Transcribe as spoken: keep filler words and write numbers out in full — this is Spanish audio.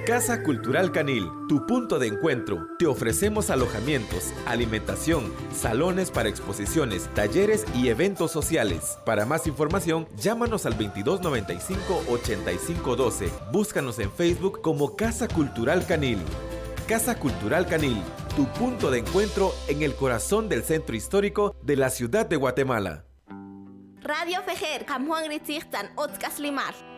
Casa Cultural Canil, tu punto de encuentro. Te ofrecemos alojamientos, alimentación, salones para exposiciones, talleres y eventos sociales. Para más información, llámanos al veintidós noventa y cinco, ochenta y cinco doce. Búscanos en Facebook como Casa Cultural Canil. Casa Cultural Canil, tu punto de encuentro en el corazón del centro histórico de la ciudad de Guatemala. Radio Fejer, Kamhuang Ritzirtan, Otkas Limar.